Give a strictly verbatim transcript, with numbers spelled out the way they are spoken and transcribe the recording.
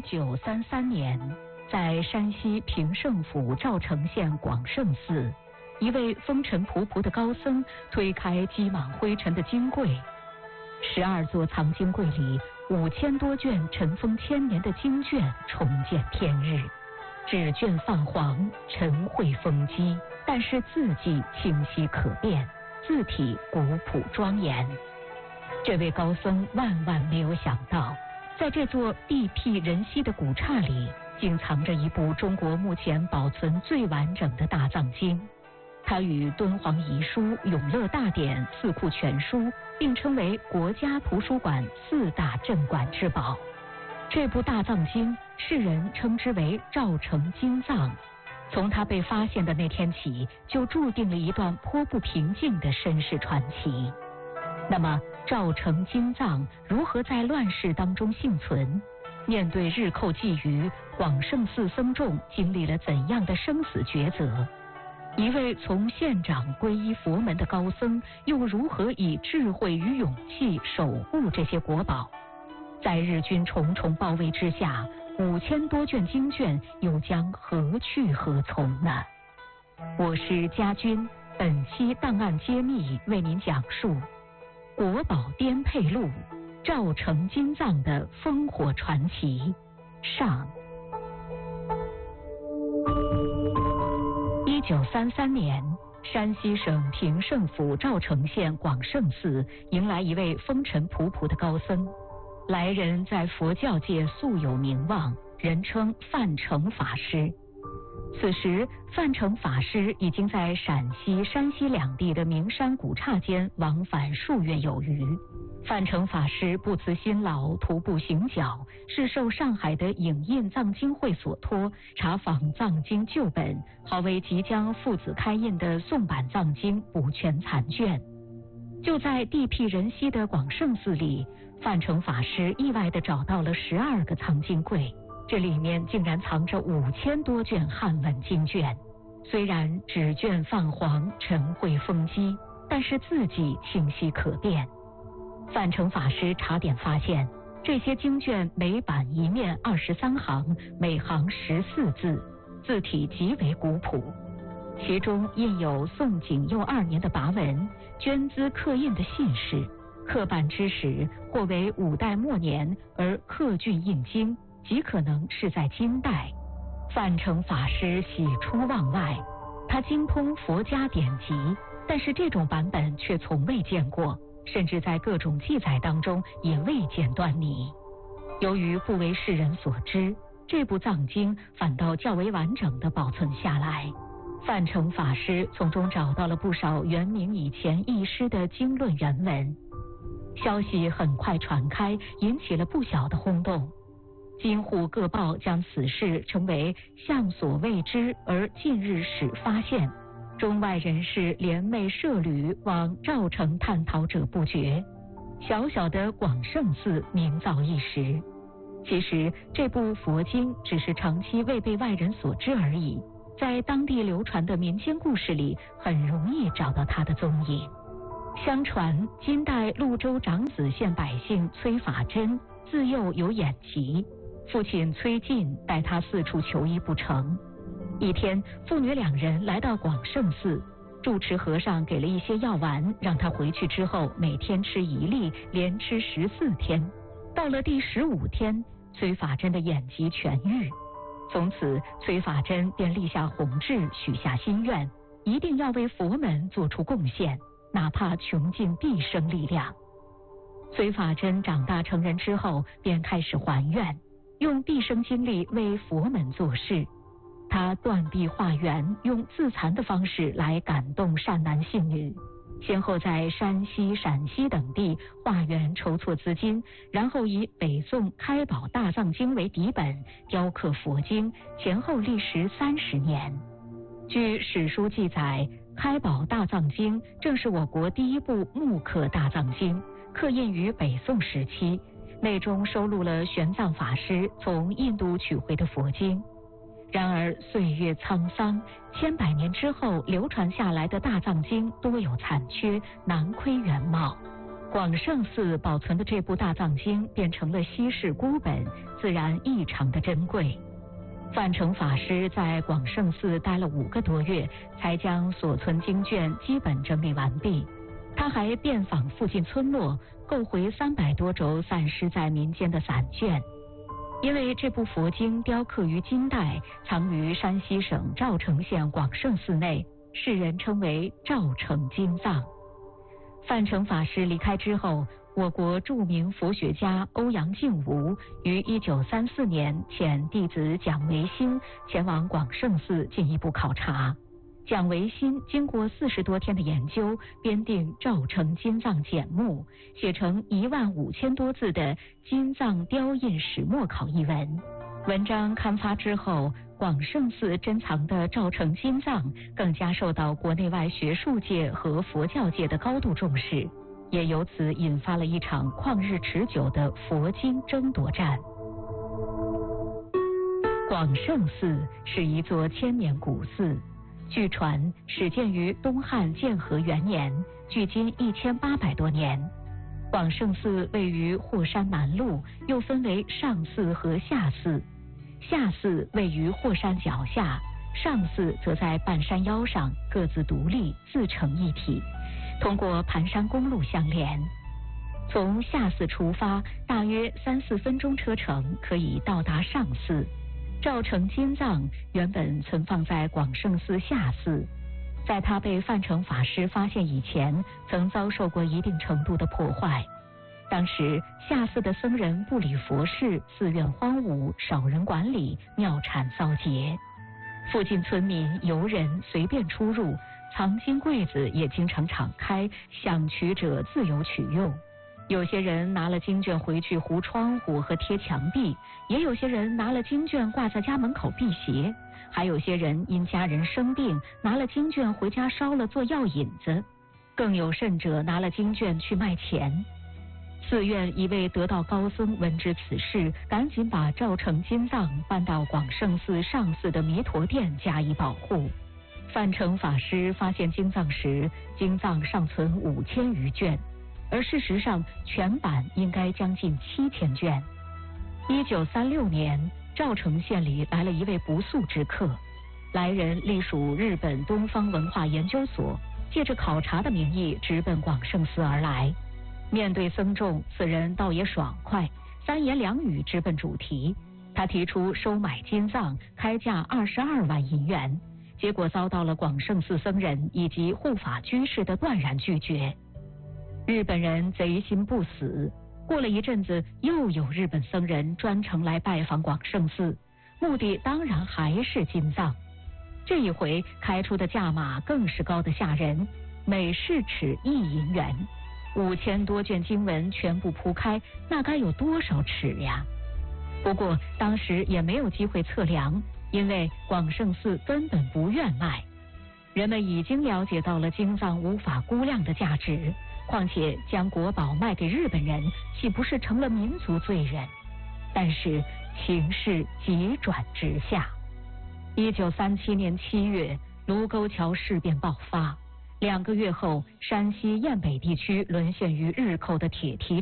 九三三年，在山西平胜府赵城县广胜寺，一位风尘仆仆的高僧推开积满灰尘的经柜，十二座藏经柜里，五千多卷尘封千年的经卷重见天日，纸卷泛黄，尘秽封积，但是字迹清晰可辨，字体古朴庄严。这位高僧万万没有想到，在这座地僻人稀的古刹里，竟藏着一部中国目前保存最完整的大藏经。它与敦煌遗书、永乐大典、四库全书并称为国家图书馆四大镇馆之宝。这部大藏经，世人称之为赵城金藏。从它被发现的那天起，就注定了一段颇不平静的身世传奇。那么，赵城金藏如何在乱世当中幸存？面对日寇觊觎，广胜寺僧众经历了怎样的生死抉择？一位从县长皈依佛门的高僧，又如何以智慧与勇气守护这些国宝？在日军重重包围之下，五千多卷经卷又将何去何从呢？我是家军，本期档案揭秘为您讲述国宝颠沛录，赵城金藏的烽火传奇上。一九三三年，山西省平胜府赵城县广胜寺迎来一位风尘仆仆的高僧。来人在佛教界素有名望，人称范成法师。此时，范成法师已经在陕西、山西两地的名山古刹间往返数月有余。范成法师不辞辛劳，徒步行脚，是受上海的影印藏经会所托，查访藏经旧本，好为即将父子开印的宋版藏经补全残卷。就在地僻人稀的广胜寺里，范成法师意外地找到了十二个藏经柜，这里面竟然藏着五千多卷汉文经卷。虽然纸卷泛黄，尘秽封积，但是字迹清晰可辨。范成法师查点发现，这些经卷每版一面二十三行，每行十四字，字体极为古朴。其中印有宋景佑二年的跋文，捐资刻印的信士，刻版之时或为五代末年，而刻郡印经极可能是在金代。范成法师喜出望外，他精通佛家典籍，但是这种版本却从未见过，甚至在各种记载当中也未见端倪。由于不为世人所知，这部藏经反倒较为完整地保存下来。范成法师从中找到了不少元明以前遗失的经论原文。消息很快传开，引起了不小的轰动。京沪各报将此事称为向所未知而近日始发现，中外人士联袂涉旅往赵城探讨者不绝，小小的广胜寺名噪一时。其实这部佛经只是长期未被外人所知而已，在当地流传的民间故事里很容易找到它的踪影。相传金代潞州长子县百姓崔法珍自幼有眼疾，父亲崔进带他四处求医不成。一天，父女两人来到广胜寺，住持和尚给了一些药丸，让他回去之后每天吃一粒，连吃十四天。到了第十五天，崔法珍的眼疾痊愈。从此，崔法珍便立下宏志，许下心愿，一定要为佛门做出贡献，哪怕穷尽毕生力量。崔法珍长大成人之后，便开始还愿，用毕生精力为佛门做事。他断臂化缘，用自残的方式来感动善男信女，先后在山西、陕西等地化缘筹措资金，然后以北宋开宝大藏经为底本，雕刻佛经，前后历时三十年。据史书记载，开宝大藏经正是我国第一部木刻大藏经，刻印于北宋时期，内中收录了玄奘法师从印度取回的佛经。然而岁月沧桑，千百年之后流传下来的大藏经多有残缺，难窥原貌。 广胜寺保存的这部大藏经变成了稀世孤本，自然异常的珍贵。范成法师在广胜寺待了五个多月，才将所存经卷基本整理完毕。他还遍访附近村落，购回三百多轴散失在民间的散卷。因为这部佛经雕刻于金代，藏于山西省赵城县广胜寺内，世人称为赵城金藏。范成法师离开之后，我国著名佛学家欧阳靖吾于一九三四年遣弟子蒋维新前往广胜寺进一步考察。蒋维新经过四十多天的研究，编定《赵城金藏简目》，写成一万五千多字的《金藏雕印始末考》一文。文章刊发之后，广胜寺珍藏的赵城金藏更加受到国内外学术界和佛教界的高度重视，也由此引发了一场旷日持久的佛经争夺战。广胜寺是一座千年古寺，据传始建于东汉建和元年，距今一千八百多年。广胜寺位于霍山南麓，又分为上寺和下寺。下寺位于霍山脚下，上寺则在半山腰上，各自独立，自成一体，通过盘山公路相连。从下寺出发，大约三四分钟车程可以到达上寺。赵城金藏原本存放在广胜寺下寺，在它被范成法师发现以前，曾遭受过一定程度的破坏。当时下寺的僧人不理佛事，寺院荒芜，少人管理，庙产骚劫。附近村民游人随便出入，藏经柜子也经常敞开，想取者自由取用。有些人拿了经卷回去糊窗户和贴墙壁，也有些人拿了经卷挂在家门口辟邪，还有些人因家人生病，拿了经卷回家烧了做药引子，更有甚者拿了经卷去卖钱。寺院一位得道高僧闻知此事，赶紧把赵城金藏搬到广胜寺上寺的弥陀殿加以保护。范成法师发现经藏时，经藏尚存五千余卷，而事实上全版应该将近七千卷。一九三六年，赵城县里来了一位不速之客，来人隶属日本东方文化研究所，借着考察的名义直奔广胜寺而来。面对僧众，此人倒也爽快，三言两语直奔主题。他提出收买金藏，开价二十二万银元，结果遭到了广胜寺僧人以及护法居士的断然拒绝。日本人贼心不死，过了一阵子，又有日本僧人专程来拜访广胜寺，目的当然还是金藏。这一回开出的价码更是高得吓人，每市尺一银元。五千多卷经文全部铺开，那该有多少尺呀？不过当时也没有机会测量，因为广胜寺根本不愿卖。人们已经了解到了经藏无法估量的价值，况且将国宝卖给日本人，岂不是成了民族罪人？但是情势急转直下。一九三七年七月，卢沟桥事变爆发。两个月后，山西雁北地区沦陷于日寇的铁蹄